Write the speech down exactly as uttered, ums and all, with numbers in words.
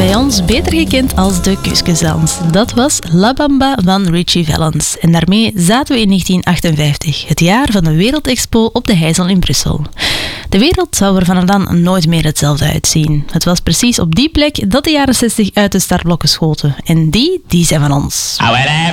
bij ons beter gekend als de Kuskusdans. Dat was La Bamba van Richie Valens. En daarmee zaten we in negentien achtenvijftig, het jaar van de Wereldexpo op de Heijzel in Brussel. De wereld zou er vanaf dan nooit meer hetzelfde uitzien. Het was precies op die plek dat de jaren zestig uit de startblokken schoten. En die, die zijn van ons. I went